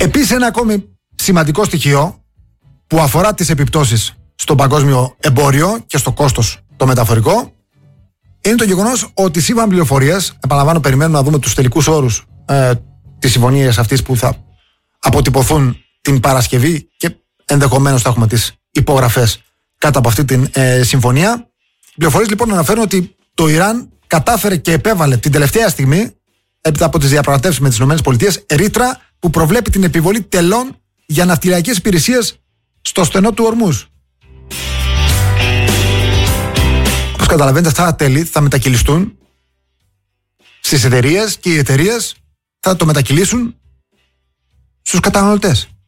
Επίσης, ένα ακόμη σημαντικό στοιχείο που αφορά τις επιπτώσεις στο παγκόσμιο εμπόριο και στο κόστος το μεταφορικό είναι το γεγονός ότι σύμφωνα πληροφορίες, επαναλαμβάνω, περιμένουμε να δούμε τους τελικούς όρους της συμφωνίας αυτής που θα αποτυπωθούν την Παρασκευή και ενδεχομένως θα έχουμε τις υπογραφές κάτω από αυτή την συμφωνία. Οι πληροφορίες λοιπόν αναφέρουν ότι το Ιράν κατάφερε και επέβαλε την τελευταία στιγμή, έπειτα από τις διαπραγματεύσεις με τις ΗΠΑ, ρήτρα που προβλέπει την επιβολή τελών για ναυτιλιακές υπηρεσίες στο στενό του Ορμούζ. Όπως καταλαβαίνετε, αυτά τα τέλη θα μετακυλιστούν στις εταιρείες και οι εταιρείες θα το μετακυλήσουν στους καταναλωτές.